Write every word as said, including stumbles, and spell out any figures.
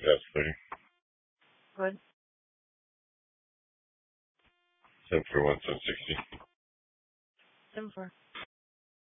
Yes, thirty. Good. Seven three one seven sixty.